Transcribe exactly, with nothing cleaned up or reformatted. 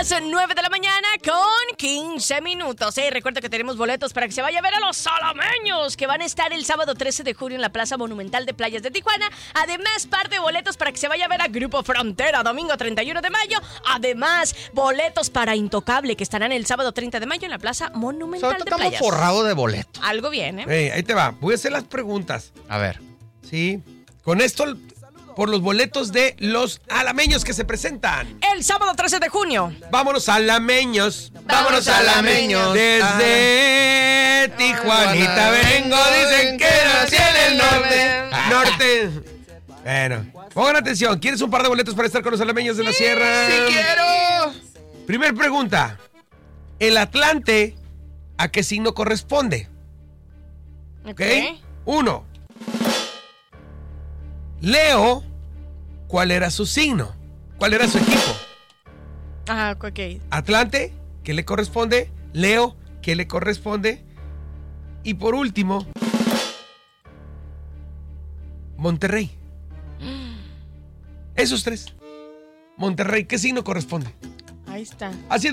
las nueve de la mañana con quince minutos. Eh, recuerda que tenemos boletos para que se vaya a ver a los salameños, que van a estar el sábado trece de junio en la Plaza Monumental de Playas de Tijuana. Además, par de boletos para que se vaya a ver a Grupo Frontera, domingo treinta y uno de mayo. Además, boletos para Intocable, que estarán el sábado treinta de mayo en la Plaza Monumental de Estamos Playas. forrados de boletos. Algo bien, ¿eh? Hey, ahí te va. Voy a hacer las preguntas. A ver. Sí. Con esto, por los boletos de los alameños que se presentan. El sábado trece de junio. Vámonos alameños. Vámonos alameños. Desde ah, Tijuanita vengo, dicen que nací en el norte. Norte. Bueno, pongan atención. ¿Quieres un par de boletos para estar con los alameños de la sierra? ¡Sí quiero! Primer pregunta. ¿El Atlante a qué signo corresponde? Ok. ¿Ok? Uno. Leo, ¿cuál era su signo? ¿Cuál era su equipo? Ajá, ok. Atlante, ¿qué le corresponde? Leo, ¿qué le corresponde? Y por último, Monterrey. Esos tres. Monterrey, ¿qué signo corresponde? Ahí está. Así